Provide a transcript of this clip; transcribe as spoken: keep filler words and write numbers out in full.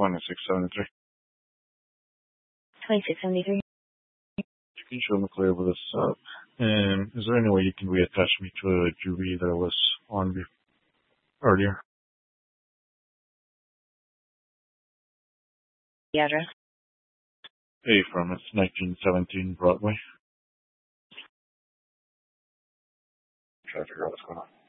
twenty-six seventy-three. twenty-six seventy-three. You can show me clear with this up. And is there any way you can reattach me to a juvie that was on be- earlier? The address? A from it's nineteen seventeen Broadway. Try to figure out what's going on.